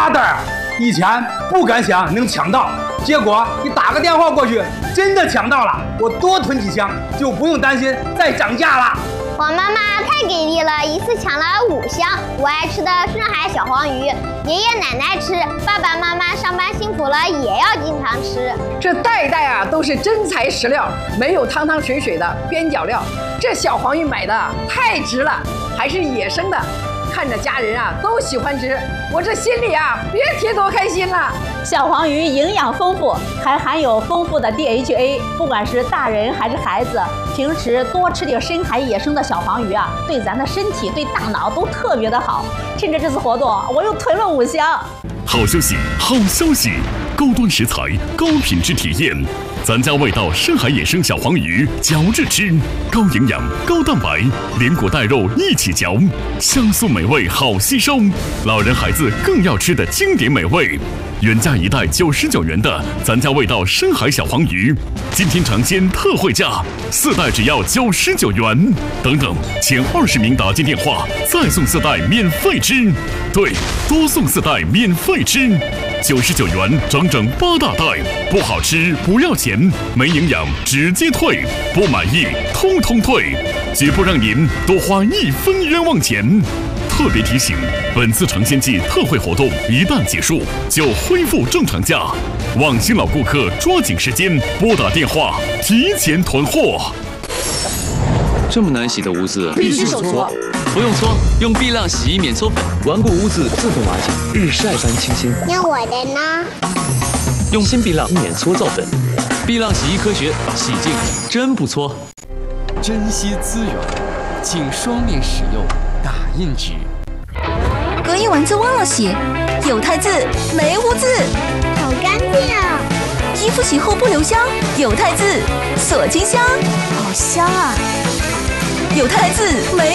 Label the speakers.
Speaker 1: 大袋儿，以前不敢想能抢到，结果你打个电话过去，真的抢到了。我多囤几箱，就不用担心再涨价了。
Speaker 2: 我妈妈太给力了，一次抢了5箱我爱吃的深海小黄鱼，爷爷奶奶吃，爸爸妈妈上班辛苦了也要经常吃。
Speaker 3: 这袋袋啊都是真材实料，没有汤汤水水的边角料。这小黄鱼买的太值了，还是野生的。看着家人啊都喜欢吃，我这心里啊别提多开心了。
Speaker 4: 小黄鱼营养丰富，还含有丰富的 DHA， 不管是大人还是孩子，平时多吃点深海野生的小黄鱼啊，对咱的身体、对大脑都特别的好。趁着这次活动，我又囤了5箱。
Speaker 5: 好消息，好消息！高端食材，高品质体验。咱家味道深海野生小黄鱼，嚼着吃，高营养、高蛋白，连骨带肉一起嚼，香酥美味，好吸收。老人孩子更要吃的经典美味。原价1袋99元的咱家味道深海小黄鱼，今天尝鲜特惠价，4袋只要99元。等等，前20名打进电话，再送4袋免费吃。对，多送4袋免费吃，99元整整8大袋，不好吃不要钱，没营养直接退，不满意通通退，绝不让您多花1分冤枉钱。特别提醒，本次尝鲜季特惠活动一旦结束，就恢复正常价。望新老顾客抓紧时间拨打电话，提前囤货。
Speaker 6: 这么难洗的污渍，
Speaker 3: 必须手搓。
Speaker 6: 不用搓，用碧亮洗衣免搓粉，顽固污渍自动瓦解，日晒般清新。
Speaker 2: 那我的呢？
Speaker 6: 用新碧亮免搓皂粉，碧亮洗衣科学，洗净真不搓。
Speaker 7: 珍惜资源，请双面使用打印纸。
Speaker 8: 隔夜丸子忘了洗，有汰渍没污渍，
Speaker 2: 好干净啊！
Speaker 8: 衣服洗后不留香，有汰渍锁金香，好香啊！有汰渍没